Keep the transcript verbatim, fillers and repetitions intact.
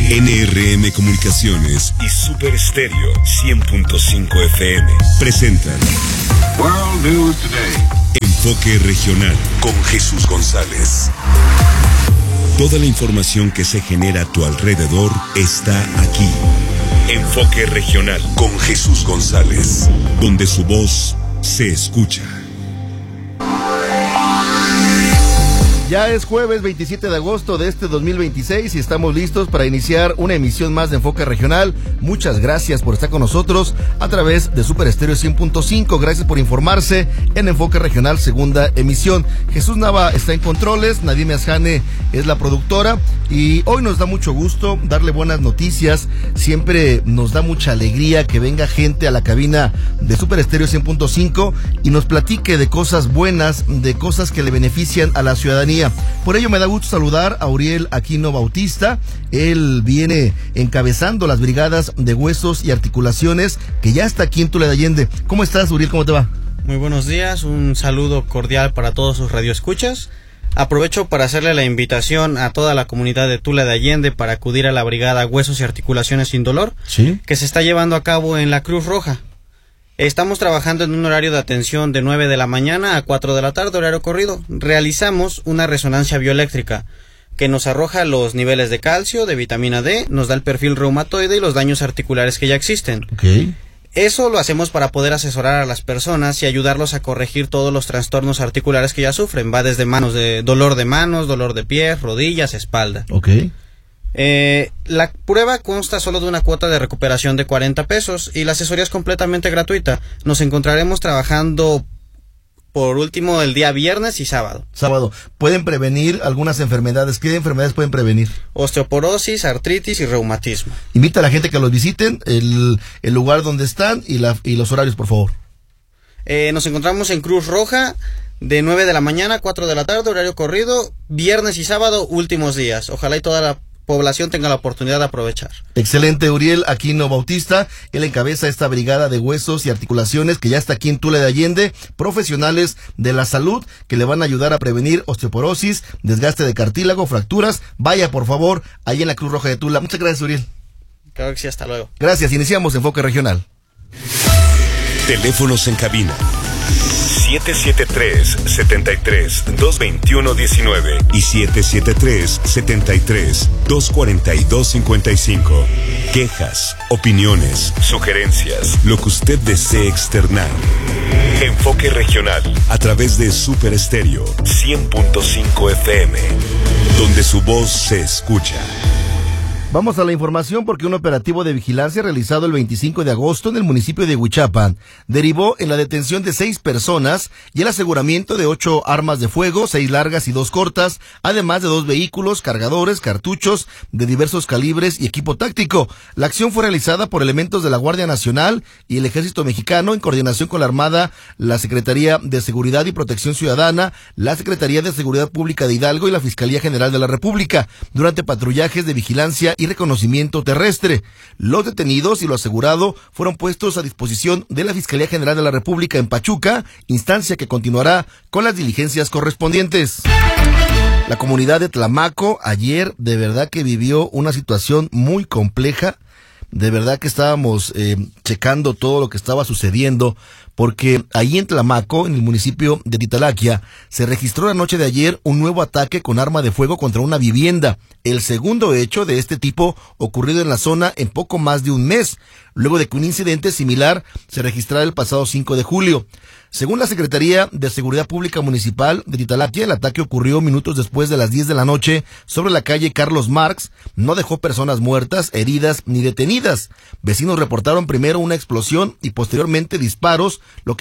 N R M Comunicaciones y Super Estéreo cien punto cinco F M presentan World News Today. Enfoque Regional con Jesús González. Toda la información que se genera a tu alrededor está aquí. Enfoque Regional con Jesús González, donde su voz se escucha. Ya es jueves veintisiete de agosto de este dos mil veintiséis y estamos listos para iniciar una emisión más de Enfoque Regional. Muchas gracias por estar con nosotros a través de Super Estéreo cien punto cinco. Gracias por informarse en Enfoque Regional, segunda emisión. Jesús Nava está en controles, Nadime Asjane es la productora y hoy nos da mucho gusto darle buenas noticias. Siempre nos da mucha alegría que venga gente a la cabina de Super Estéreo cien punto cinco y nos platique de cosas buenas, de cosas que le benefician a la ciudadanía. Por ello me da gusto saludar a Uriel Aquino Bautista. Él viene encabezando las brigadas de huesos y articulaciones que ya está aquí en Tula de Allende. ¿Cómo estás, Uriel? ¿Cómo te va? Muy buenos días, un saludo cordial para todos sus radioescuchas. Aprovecho para hacerle la invitación a toda la comunidad de Tula de Allende para acudir a la brigada Huesos y Articulaciones Sin Dolor, ¿sí?, que se está llevando a cabo en la Cruz Roja. Estamos trabajando en un horario de atención de nueve de la mañana a cuatro de la tarde, horario corrido. Realizamos una resonancia bioeléctrica que nos arroja los niveles de calcio, de vitamina D, nos da el perfil reumatoide y los daños articulares que ya existen. Okay. Eso lo hacemos para poder asesorar a las personas y ayudarlos a corregir todos los trastornos articulares que ya sufren. Va desde manos de dolor de manos, dolor de pies, rodillas, espalda. Okay. Eh, la prueba consta solo de una cuota de recuperación de cuarenta pesos y la asesoría es completamente gratuita. Nos encontraremos trabajando por último el día viernes y sábado. Sábado. ¿Pueden prevenir algunas enfermedades? ¿Qué enfermedades pueden prevenir? Osteoporosis, artritis y reumatismo. Invita a la gente que los visiten, el, el lugar donde están y, la, y los horarios, por favor. Eh, nos encontramos en Cruz Roja de nueve de la mañana a cuatro de la tarde, horario corrido, viernes y sábado, últimos días. Ojalá y toda la población tenga la oportunidad de aprovechar. Excelente, Uriel Aquino Bautista. Él encabeza esta brigada de huesos y articulaciones que ya está aquí en Tula de Allende, profesionales de la salud que le van a ayudar a prevenir osteoporosis, desgaste de cartílago, fracturas. Vaya, por favor, ahí en la Cruz Roja de Tula. Muchas gracias, Uriel. Claro que sí, hasta luego. Gracias, iniciamos Enfoque Regional. Teléfonos en cabina siete siete tres, siete tres, dos dos uno, uno nueve y siete siete tres, siete tres, dos cuatro dos, cinco cinco. Quejas, opiniones, sugerencias, lo que usted desee externar. Enfoque Regional a través de Super Estéreo cien punto cinco F M, donde su voz se escucha. Vamos a la información porque un operativo de vigilancia realizado el veinticinco de agosto en el municipio de Huichapan derivó en la detención de seis personas y el aseguramiento de ocho armas de fuego, seis largas y dos cortas, además de dos vehículos, cargadores, cartuchos de diversos calibres y equipo táctico. La acción fue realizada por elementos de la Guardia Nacional y el Ejército Mexicano en coordinación con la Armada, la Secretaría de Seguridad y Protección Ciudadana, la Secretaría de Seguridad Pública de Hidalgo y la Fiscalía General de la República, durante patrullajes de vigilancia y y reconocimiento terrestre. Los detenidos y lo asegurado fueron puestos a disposición de la Fiscalía General de la República en Pachuca, instancia que continuará con las diligencias correspondientes. La comunidad de Tlamaco ayer de verdad que vivió una situación muy compleja. De verdad que estábamos eh, checando todo lo que estaba sucediendo, porque ahí en Tlamaco, en el municipio de Titalaquia, se registró la noche de ayer un nuevo ataque con arma de fuego contra una vivienda. El segundo hecho de este tipo ocurrido en la zona en poco más de un mes, luego de que un incidente similar se registrara el pasado cinco de julio. Según la Secretaría de Seguridad Pública Municipal de Titalaquia, el ataque ocurrió minutos después de las diez de la noche sobre la calle Carlos Marx. No dejó personas muertas, heridas ni detenidas. Vecinos reportaron primero una explosión y posteriormente disparos, lo que